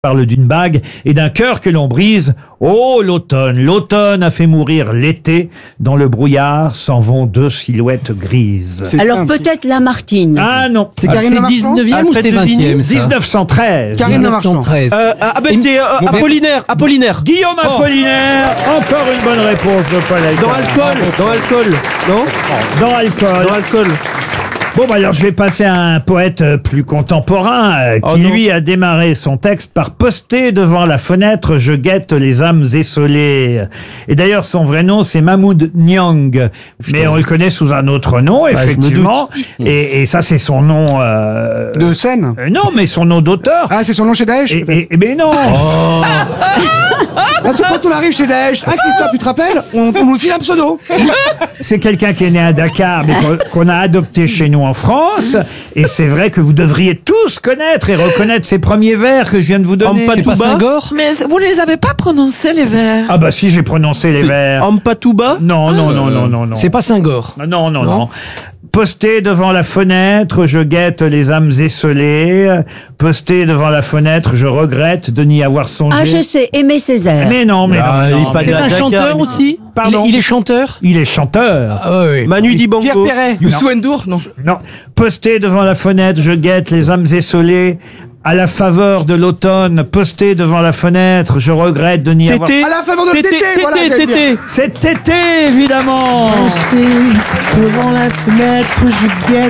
Parle d'une bague et d'un cœur que l'on brise. Oh, l'automne, l'automne a fait mourir l'été. Dans le brouillard s'en vont deux silhouettes grises. Alors peut-être Lamartine. Ah non, C'est Karine Le Marchand 19e ou c'est 20e ça 1913. Karine Le Marchand. 1913. C'est Apollinaire. Guillaume Apollinaire, encore une bonne réponse de Paul Alcarat. Dans Alcool. Bon, bah alors je vais passer à un poète plus contemporain qui, lui, a démarré son texte par poster devant la fenêtre « Je guette les âmes essolées ». Et d'ailleurs, son vrai nom, c'est Mahmoud Niang. Mais on le connaît sous un autre nom, effectivement. Et ça, c'est son nom... De scène non, mais son nom d'auteur. Ah, c'est son nom chez Daesh Mais non. Parce que quand on arrive chez Daesh, Christophe, tu te rappelles, on nous file un pseudo. C'est quelqu'un qui est né à Dakar, mais qu'on a adopté chez nous en France. Et c'est vrai que vous devriez tous connaître et reconnaître ces premiers vers que je viens de vous donner. C'est pas Senghor? Mais vous les avez pas prononcés, les vers. Ah bah si, j'ai prononcé les vers. Ampatouba. Non. C'est pas Senghor. Non. Posté devant la fenêtre, je guette les âmes esselées. Posté devant la fenêtre, je regrette de n'y avoir songé. Ah, je sais, Aimé Césaire. Mais non. C'est un chanteur aussi? Pardon. Il est chanteur? Il est chanteur. Ah oui. Manu Dibango. Pierre Perret. Youssou N'Dour? Non. Non. Posté devant la fenêtre, je guette les âmes esselées. À la faveur de l'automne, posté devant la fenêtre, je regrette de n'y avoir... À la faveur de Tété, voilà. j'allais dire. C'est Tété, évidemment. Devant la fenêtre, je guette